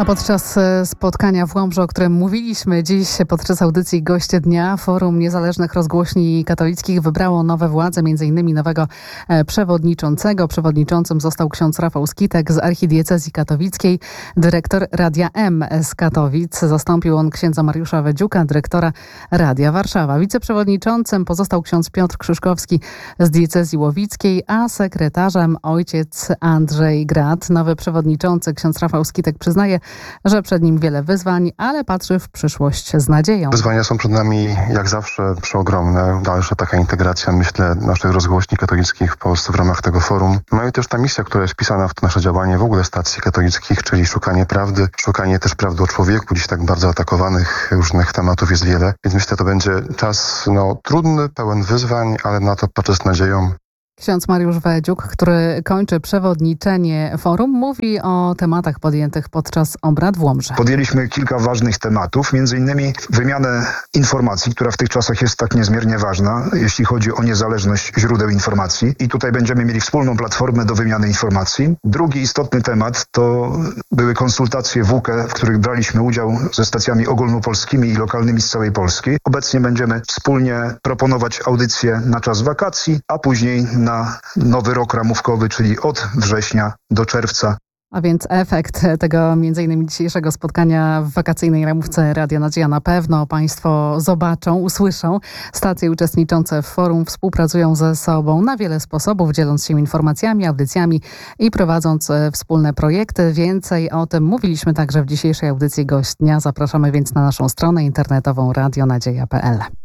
A podczas spotkania w Łomży, o którym mówiliśmy dziś podczas audycji Goście Dnia, Forum Niezależnych Rozgłośni Katolickich wybrało nowe władze, m.in. nowego przewodniczącego. Przewodniczącym został ksiądz Rafał Skitek z archidiecezji katowickiej, dyrektor Radia M z Katowic. Zastąpił on księdza Mariusza Wedziuka, dyrektora Radia Warszawa. Wiceprzewodniczącym pozostał ksiądz Piotr Krzyszkowski z diecezji łowickiej, a sekretarzem ojciec Andrzej Grad. Nowy przewodniczący ksiądz Rafał Skitek przyznaje, że przed nim wiele wyzwań, ale patrzy w przyszłość z nadzieją. Wyzwania są przed nami jak zawsze przeogromne. Dalsza taka integracja, myślę, naszych rozgłośni katolickich w Polsce w ramach tego forum. No i też ta misja, która jest wpisana w to nasze działanie w ogóle stacji katolickich, czyli szukanie prawdy, szukanie też prawdy o człowieku. Dziś tak bardzo atakowanych różnych tematów jest wiele, więc myślę, to będzie czas trudny, pełen wyzwań, ale na to patrzę z nadzieją. Ksiądz Mariusz Wedziuk, który kończy przewodniczenie forum, mówi o tematach podjętych podczas obrad w Łomży. Podjęliśmy kilka ważnych tematów, m.in. wymianę informacji, która w tych czasach jest tak niezmiernie ważna, jeśli chodzi o niezależność źródeł informacji. I tutaj będziemy mieli wspólną platformę do wymiany informacji. Drugi istotny temat to były konsultacje WUKE, w których braliśmy udział ze stacjami ogólnopolskimi i lokalnymi z całej Polski. Obecnie będziemy wspólnie proponować audycje na czas wakacji, a później na nowy rok ramówkowy, czyli od września do czerwca. A więc efekt tego m.in. dzisiejszego spotkania w wakacyjnej ramówce Radia Nadzieja na pewno Państwo zobaczą, usłyszą. Stacje uczestniczące w forum współpracują ze sobą na wiele sposobów, dzieląc się informacjami, audycjami i prowadząc wspólne projekty. Więcej o tym mówiliśmy także w dzisiejszej audycji Gość Dnia. Zapraszamy więc na naszą stronę internetową radionadzieja.pl.